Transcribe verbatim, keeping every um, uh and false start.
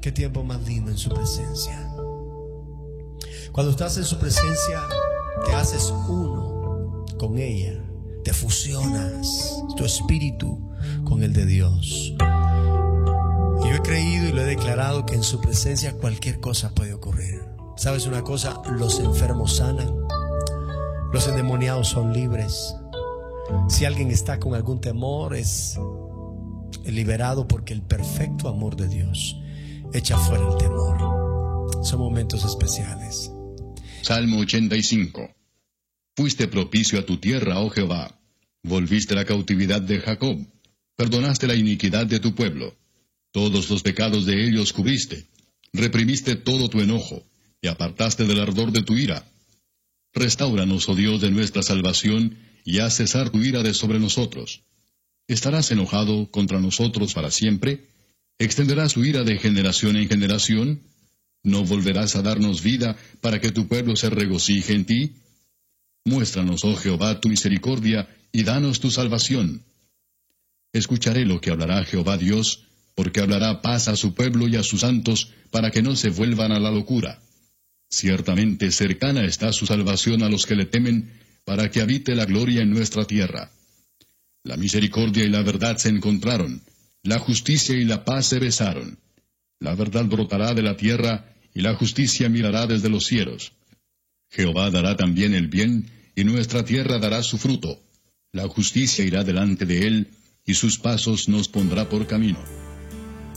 Qué tiempo más lindo en su presencia. Cuando estás en su presencia, te haces uno con ella. Te fusionas tu espíritu con el de Dios. Y yo he creído y lo he declarado que en su presencia cualquier cosa puede ocurrir. ¿Sabes una cosa? Los enfermos sanan. Los endemoniados son libres. Si alguien está con algún temor, es liberado, porque el perfecto amor de Dios echa fuera el temor. Son momentos especiales. Salmo ochenta y cinco. Fuiste propicio a tu tierra, oh Jehová. Volviste la cautividad de Jacob. Perdonaste la iniquidad de tu pueblo. Todos los pecados de ellos cubriste. Reprimiste todo tu enojo, y apartaste del ardor de tu ira. Restáuranos, oh Dios de nuestra salvación, y haz cesar tu ira de sobre nosotros. ¿Estarás enojado contra nosotros para siempre? ¿Extenderás tu ira de generación en generación? ¿No volverás a darnos vida para que tu pueblo se regocije en ti? Muéstranos, oh Jehová, tu misericordia, y danos tu salvación. Escucharé lo que hablará Jehová Dios, porque hablará paz a su pueblo y a sus santos, para que no se vuelvan a la locura. Ciertamente cercana está su salvación a los que le temen, para que habite la gloria en nuestra tierra. La misericordia y la verdad se encontraron, la justicia y la paz se besaron. La verdad brotará de la tierra, y la justicia mirará desde los cielos. Jehová dará también el bien, y nuestra tierra dará su fruto. La justicia irá delante de él, y sus pasos nos pondrá por camino.